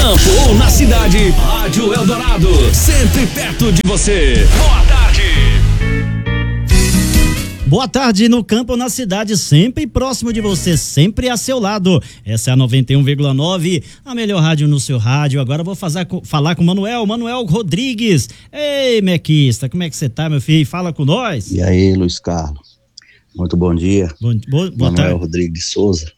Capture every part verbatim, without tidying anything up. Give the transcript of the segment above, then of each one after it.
campo ou na cidade, Rádio Eldorado, sempre perto de você. Boa tarde. Boa tarde, no campo ou na cidade, sempre próximo de você, sempre a seu lado. Essa é a noventa e um vírgula nove, a melhor rádio no seu rádio. Agora eu vou fazer, falar com o Manuel, Manuel Rodrigues. Ei, mequista, como é que você tá, meu filho? Fala com nós. E aí, Luiz Carlos? Muito bom dia. Bom, boa, boa Manuel tarde. Rodrigues de Souza.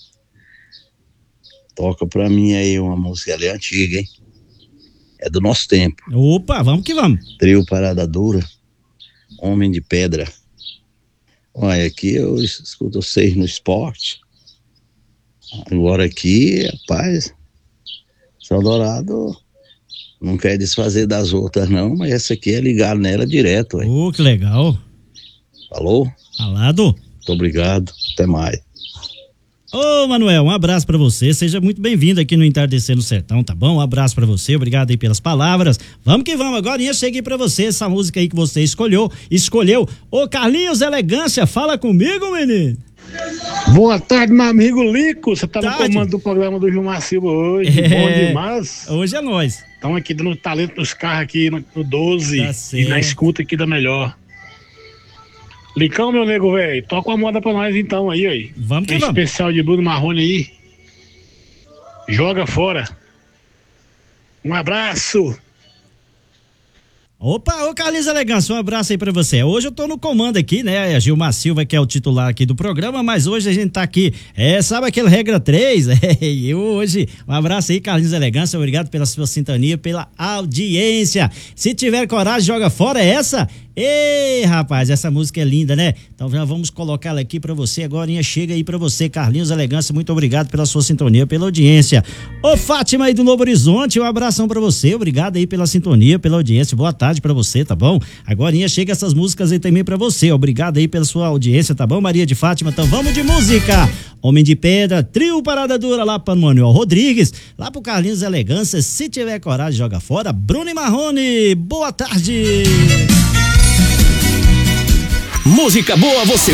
Toca pra mim aí uma música ali antiga, hein? É do nosso tempo. Opa, vamos que vamos. Trio Parada Dura, Homem de Pedra. Olha, aqui eu escuto vocês no esporte. Agora aqui, rapaz, São Dourado não quer desfazer das outras não, mas essa aqui é ligar nela direto. Ô, oh, que legal. Falou? Falado. Muito obrigado, até mais. Ô, Manuel, um abraço pra você, seja muito bem-vindo aqui no Entardecer no Sertão, tá bom? Um abraço pra você, obrigado aí pelas palavras. Vamos que vamos, agora eu cheguei pra você, essa música aí que você escolheu, escolheu. Ô, Carlinhos Elegância, fala comigo, menino. Boa tarde, meu amigo Lico, você tá tarde. no comando do programa do Gilmar Silva hoje, É, bom demais. Hoje é nós. Estamos aqui dando talento nos carros aqui no, no doze Tá e certo. na escuta aqui da melhor. Licão, meu nego, velho, toca uma moda pra nós então aí, aí. Vamos que Tem vamos. especial de Bruno Marrone aí. Joga fora. Um abraço. Opa, ô Carlinhos Elegância, um abraço aí pra você. Hoje eu tô no comando aqui, né? A Gilmar Silva, que é o titular aqui do programa, mas hoje a gente tá aqui, é, sabe aquele regra três? É, eu hoje, um abraço aí, Carlinhos Elegância, obrigado pela sua sintonia, pela audiência. Se tiver coragem, joga fora essa. Ei, rapaz, essa música é linda, né? Então já vamos colocá-la aqui pra você agora. Chega aí pra você, Carlinhos Elegância, muito obrigado pela sua sintonia, pela audiência. Ô Fátima aí do Novo Horizonte, um abração pra você, obrigado aí pela sintonia, pela audiência, boa tarde pra você, tá bom? Agora chega essas músicas aí também pra você, obrigado aí pela sua audiência, tá bom, Maria de Fátima? Então vamos de música. Homem de Pedra, Trio Parada Dura lá para Manuel Rodrigues, lá pro Carlinhos Elegância, se tiver coragem joga fora, Bruno e Marrone, boa tarde. Música boa você